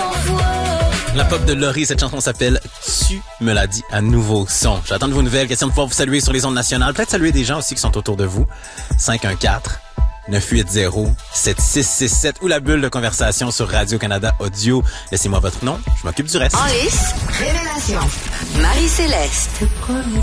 La pop de Laurie, cette chanson s'appelle Tu me l'as dit, un nouveau son. J'attends de vos nouvelles, question de pouvoir vous saluer sur les ondes nationales. Peut-être saluer des gens aussi qui sont autour de vous. 514-980-7667 ou la bulle de conversation sur Radio-Canada Audio. Laissez-moi votre nom, je m'occupe du reste. En lice, révélation. Marie-Céleste.